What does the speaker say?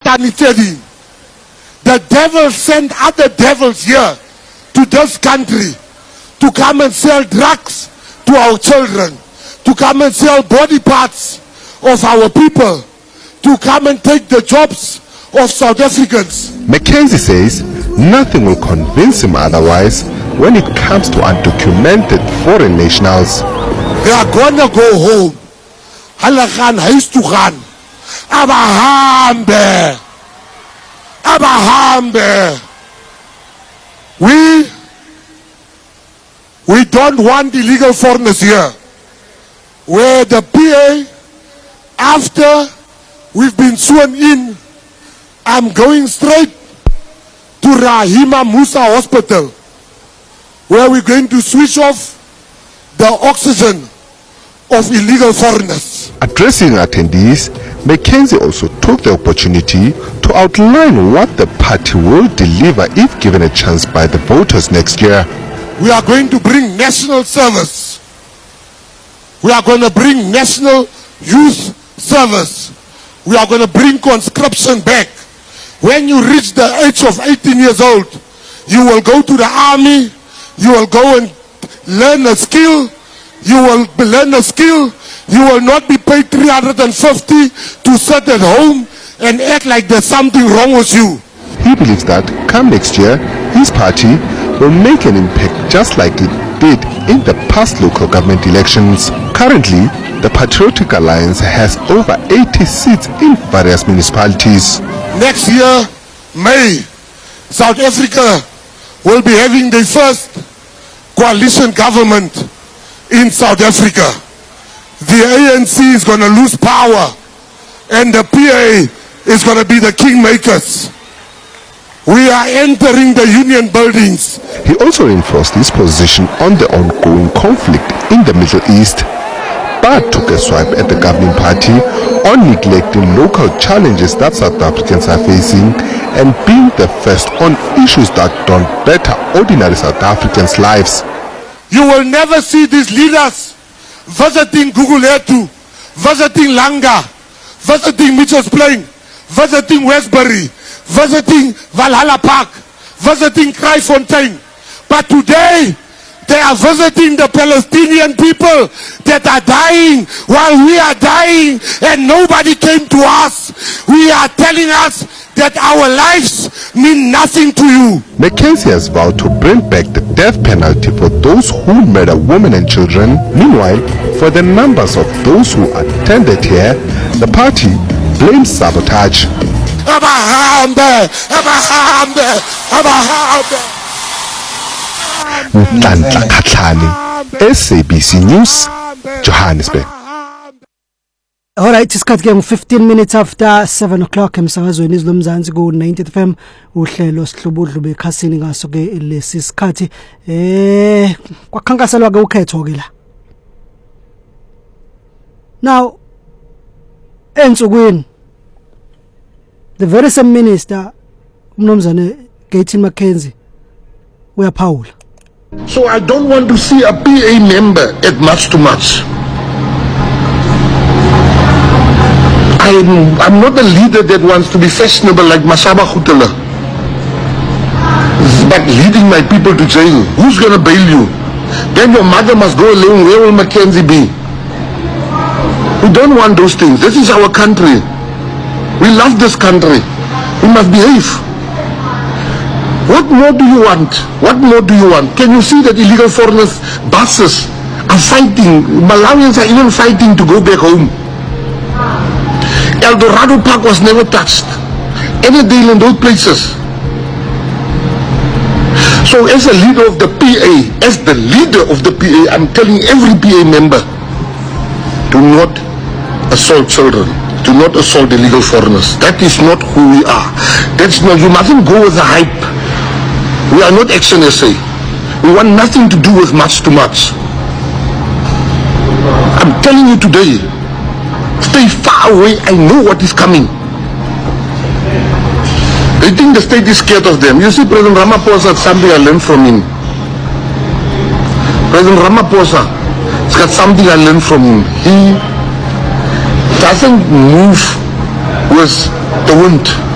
The devil sent other devils here to this country to come and sell drugs to our children, to come and sell body parts of our people, to come and take the jobs of South Africans. Mackenzie says nothing will convince him otherwise when it comes to undocumented foreign nationals. They are gonna go home. Halagan huis toe gaan. Abahambe. We don't want illegal foreigners here. Where the PA, after we've been sworn in, I'm going straight to Rahima Musa Hospital, where we're going to switch off the oxygen of illegal foreigners. Addressing attendees, Mackenzie also took the opportunity to outline what the party will deliver if given a chance by the voters next year. We are going to bring national service. We are going to bring national youth service. We are going to bring conscription back. When you reach the age of 18 years old, you will go to the army, you will go and learn a skill, you will not be paid 350 to sit at home and act like there's something wrong with you. He believes that come next year, his party will make an impact just like it did in the past local government elections. Currently, the Patriotic Alliance has over 80 seats in various municipalities. Next year, May, South Africa will be having the first coalition government in South Africa. The ANC is going to lose power and the PA is going to be the kingmakers. We are entering the union buildings. He also reinforced his position on the ongoing conflict in the Middle East, but took a swipe at the governing party on neglecting local challenges that South Africans are facing and being the first on issues that don't better ordinary South Africans' lives. You will never see these leaders visiting Guguletu, visiting Langa, visiting Mitchell's Plain, visiting Westbury, visiting Valhalla Park, visiting Kraaifontein. But today, they are visiting the Palestinian people that are dying while we are dying and nobody came to us. We are telling us that our lives mean nothing to you. Mackenzie has vowed to bring back the death penalty for those who murder women and children. Meanwhile, for the numbers of those who attended here, the party blames sabotage. Nhlanhla Khatlana, SABC News, Johannesburg. Alright, isikhathi ke 15 minutes after 7 o'clock emsakazweni izilomzansi ku 90 FM uhlelo sihlubudlu bekhasini ngaso ke lesi sikhathi kwakhankaselwa ke ukhetho ke la. Now ensukwini the very same minister umnomzane Gayton Mackenzie uyaphawula. So I don't want to see a PA member at much too much. I'm not a leader that wants to be fashionable like Masaba Khutela, but leading my people to jail. Who's going to bail you? Then your mother must go alone. Where will Mackenzie be? We don't want those things. This is our country. We love this country. We must behave. What more do you want? What more do you want? Can you see that illegal foreigners, buses are fighting? Malawians are even fighting to go back home. El Dorado Park was never touched. Annandale and those places. So as a leader of the PA, I'm telling every PA member, do not assault children. Do not assault illegal foreigners. That is not who we are. That's not, you mustn't go with the hype. We are not Action SA. We want nothing to do with much too much. I'm telling you today, stay far away. I know what is coming. They think the state is scared of them. You see, President Ramaphosa had something I learned from him. President Ramaphosa has got something I learned from him. He doesn't move with the wind.